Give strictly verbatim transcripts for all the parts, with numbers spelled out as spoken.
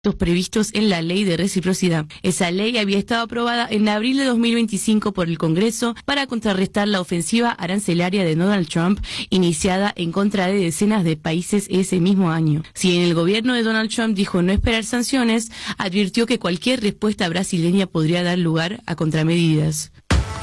previstos en la ley de reciprocidad. Esa ley había estado aprobada en abril de dos mil veinticinco por el Congreso para contrarrestar la ofensiva arancelaria de Donald Trump, iniciada en contra de decenas de países ese mismo año. Si en el gobierno de Donald Trump dijo no esperar sanciones, advirtió que cualquier respuesta brasileña podría dar lugar a contramedidas.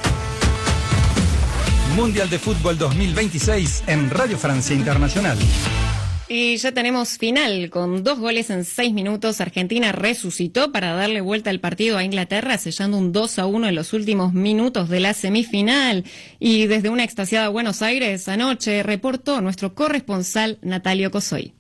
Mundial de Fútbol dos mil veintiséis en Radio Francia Internacional. Y ya tenemos final, con dos goles en seis minutos. Argentina resucitó para darle vuelta al partido a Inglaterra, sellando un dos a uno en los últimos minutos de la semifinal. Y desde una extasiada Buenos Aires anoche reportó nuestro corresponsal Natalio Cosoy.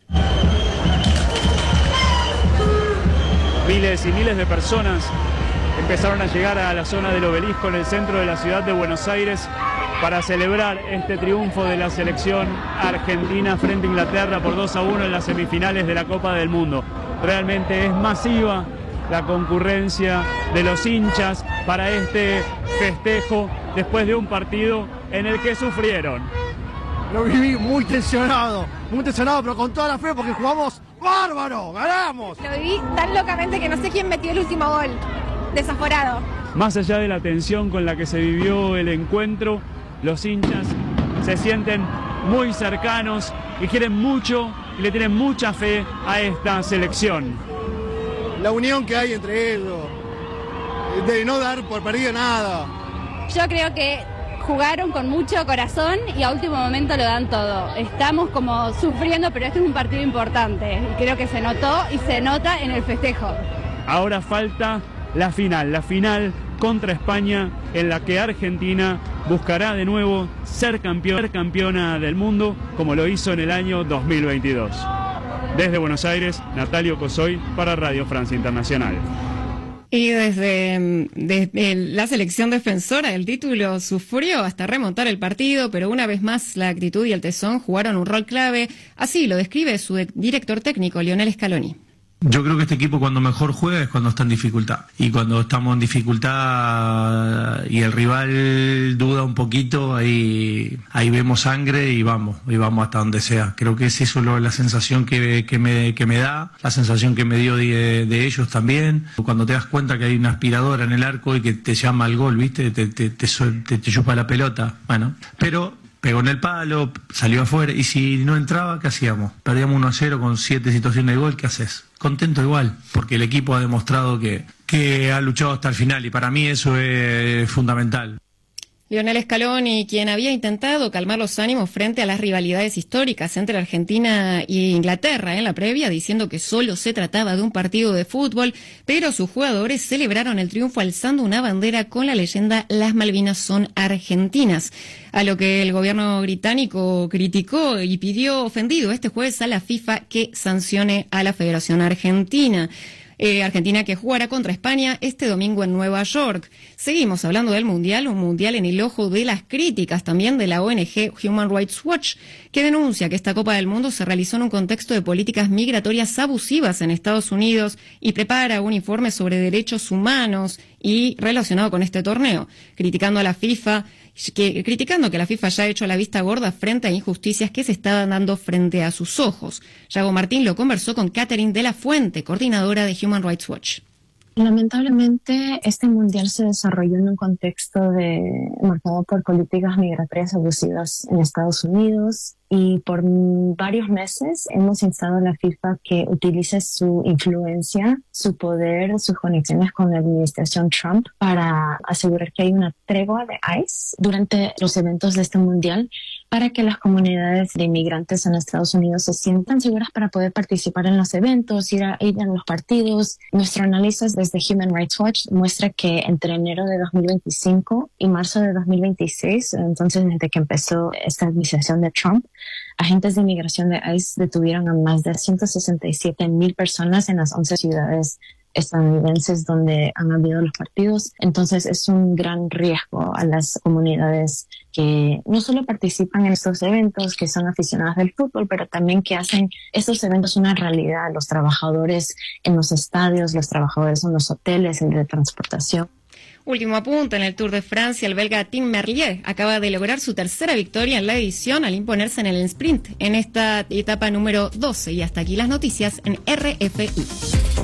Miles y miles de personas empezaron a llegar a la zona del Obelisco en el centro de la ciudad de Buenos Aires para celebrar este triunfo de la selección argentina frente a Inglaterra por dos a uno en las semifinales de la Copa del Mundo. Realmente es masiva la concurrencia de los hinchas para este festejo después de un partido en el que sufrieron. Lo viví muy tensionado, muy tensionado, pero con toda la fe porque jugamos bárbaro, ganamos. Lo viví tan locamente que no sé quién metió el último gol, desaforado. Más allá de la tensión con la que se vivió el encuentro, los hinchas se sienten muy cercanos y quieren mucho y le tienen mucha fe a esta selección. La unión que hay entre ellos, de no dar por perdido nada. Yo creo que jugaron con mucho corazón y a último momento lo dan todo. Estamos como sufriendo, pero este es un partido importante y creo que se notó y se nota en el festejo. Ahora falta la final, la final contra España, en la que Argentina buscará de nuevo ser campeón, ser campeona del mundo, como lo hizo en el año dos mil veintidós. Desde Buenos Aires, Natalio Cosoy para Radio Francia Internacional. Y desde, desde la selección defensora del título sufrió hasta remontar el partido, pero una vez más la actitud y el tesón jugaron un rol clave. Así lo describe su director técnico, Lionel Scaloni. Yo creo que este equipo cuando mejor juega es cuando está en dificultad. Y cuando estamos en dificultad y el rival duda un poquito, ahí, ahí vemos sangre y vamos, y vamos hasta donde sea. Creo que es eso lo, la sensación que, que, me, que me da, la sensación que me dio de, de ellos también. Cuando te das cuenta que hay una aspiradora en el arco y que te llama al gol, ¿viste? Te, te, te, te, te chupa la pelota. Bueno, pero pegó en el palo, salió afuera, y si no entraba, ¿qué hacíamos? Perdíamos uno a cero con siete situaciones de gol, ¿qué haces? Contento igual, porque el equipo ha demostrado que, que ha luchado hasta el final, y para mí eso es fundamental. Lionel Scaloni, quien había intentado calmar los ánimos frente a las rivalidades históricas entre Argentina e Inglaterra en la previa, diciendo que solo se trataba de un partido de fútbol, pero sus jugadores celebraron el triunfo alzando una bandera con la leyenda "Las Malvinas son argentinas", a lo que el gobierno británico criticó y pidió ofendido este jueves a la FIFA que sancione a la Federación Argentina. Eh, Argentina que jugará contra España este domingo en Nueva York. Seguimos hablando del Mundial, un Mundial en el ojo de las críticas también de la O N G Human Rights Watch, que denuncia que esta Copa del Mundo se realizó en un contexto de políticas migratorias abusivas en Estados Unidos y prepara un informe sobre derechos humanos y relacionado con este torneo, criticando a la FIFA, que, criticando que la FIFA ya ha hecho la vista gorda frente a injusticias que se estaban dando frente a sus ojos. Yago Martín lo conversó con Catherine de la Fuente, coordinadora de Human Rights Watch. Lamentablemente, este mundial se desarrolló en un contexto de, marcado por políticas migratorias abusivas en Estados Unidos, y por varios meses hemos instado a la FIFA que utilice su influencia, su poder, sus conexiones con la administración Trump para asegurar que hay una tregua de ICE durante los eventos de este mundial, para que las comunidades de inmigrantes en Estados Unidos se sientan seguras para poder participar en los eventos, ir a, ir a los partidos. Nuestro análisis desde Human Rights Watch muestra que entre enero de dos mil veinticinco y marzo de dos mil veintiséis, entonces desde que empezó esta administración de Trump, agentes de inmigración de ICE detuvieron a más de ciento sesenta y siete mil personas en las once ciudades estadounidenses donde han habido los partidos. Entonces es un gran riesgo a las comunidades que no solo participan en estos eventos, que son aficionadas del fútbol, pero también que hacen estos eventos una realidad. Los trabajadores en los estadios, los trabajadores en los hoteles, en la transportación. Último apunte, en el Tour de Francia, el belga Tim Merlier acaba de lograr su tercera victoria en la edición al imponerse en el sprint en esta etapa número doce. Y hasta aquí las noticias en R F I.